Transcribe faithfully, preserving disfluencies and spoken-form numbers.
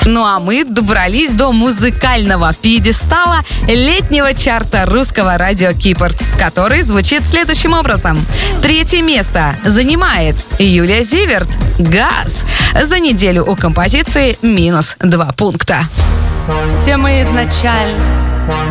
Ну а мы добрались до музыкального пьедестала летнего чарта русского радио Кипр, который звучит следующим образом. Третье место занимает Юлия Зиверт «Газ». За неделю у композиции минус два пункта. Все мы изначально